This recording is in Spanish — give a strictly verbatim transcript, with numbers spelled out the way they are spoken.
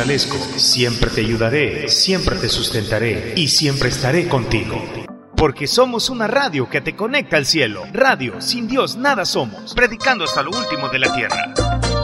fortalezco, siempre te ayudaré, siempre te sustentaré y siempre estaré contigo. Porque somos una radio que te conecta al cielo. Radio, sin Dios nada somos. Predicando hasta lo último de la tierra.